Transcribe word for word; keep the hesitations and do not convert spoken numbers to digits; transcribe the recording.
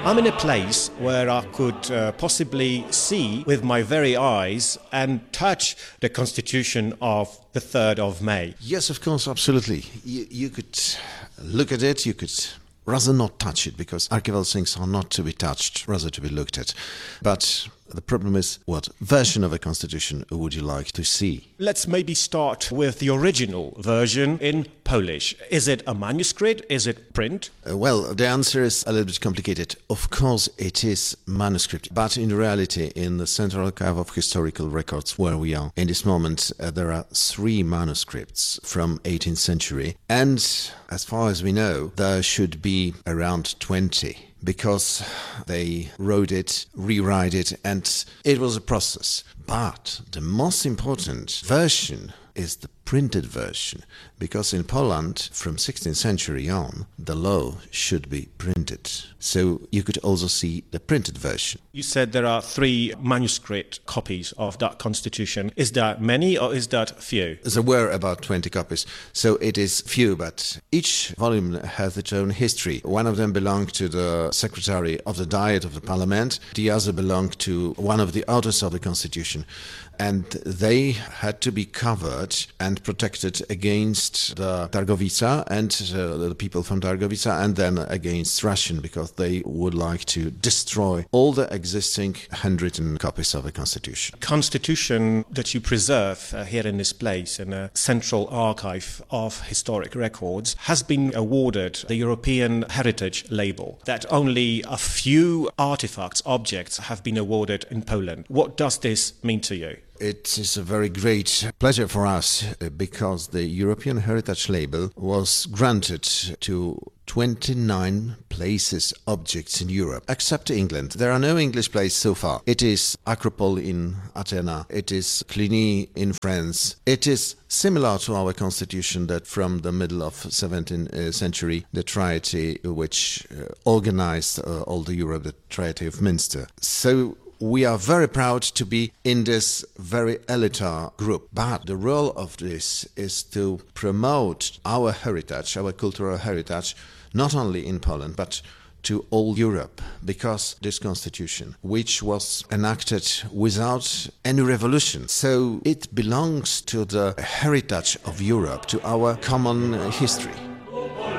I'm in a place where I could uh, possibly see with my very eyes and touch the Constitution of the third of May. Yes, of course, absolutely. You, you could look at it, you could rather not touch it, because archival things are not to be touched, rather to be looked at. But the problem is, what version of a constitution would you like to see? Let's maybe start with the original version in Polish. Is it a manuscript? Is it print? Uh, well, the answer is a little bit complicated. Of course, it is manuscript, but in reality, in the Central Archive of Historical Records, where we are in this moment, uh, there are three manuscripts from eighteenth century, and as far as we know, there should be around twenty. Because they wrote it, rewrite it, and it was a process. But the most important version is the printed version, because in Poland, from sixteenth century on, the law should be printed. So you could also see the printed version. You said there are three manuscript copies of that constitution. Is that many or is that few? There were about twenty copies, so it is few, but each volume has its own history. One of them belonged to the secretary of the Diet of the Parliament, the other belonged to one of the authors of the constitution, and they had to be covered and protected against the Targowica and uh, the people from Targowica, and then against Russian, because they would like to destroy all the existing handwritten copies of the Constitution. Constitution that you preserve uh, here in this place, in a central archive of historic records, has been awarded the European Heritage label. That only a few artifacts, objects have been awarded in Poland. What does this mean to you? It is a very great pleasure for us, uh, because the European Heritage label was granted to twenty-nine places, objects in Europe, except England. There are no English places so far. It is Acropole in Athena, it is Cluny in France. It is similar to our constitution that from the middle of seventeenth century, the Triety which uh, organized uh, all the Europe, the Triety of Münster. So we are very proud to be in this very elitary group. But the role of this is to promote our heritage, our cultural heritage, not only in Poland, but to all Europe, because this constitution, which was enacted without any revolution, so it belongs to the heritage of Europe, to our common history.